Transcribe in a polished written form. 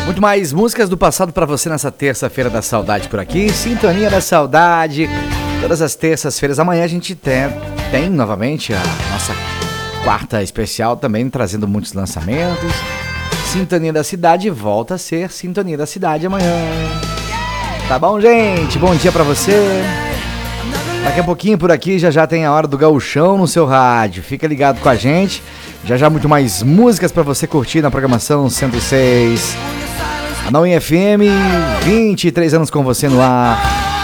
Muito mais músicas do passado pra você nessa terça-feira da saudade por aqui. Sintonia da Saudade. Todas as terças-feiras. Amanhã a gente tem novamente a nossa quarta especial também, trazendo muitos lançamentos. Sintonia da Cidade volta a ser Sintonia da Cidade amanhã. Tá bom, gente? Bom dia pra você. Daqui a pouquinho por aqui já tem a hora do gauchão no seu rádio. Fica ligado com a gente. Já muito mais músicas pra você curtir na programação 106. A Não FM, 23 anos com você no ar.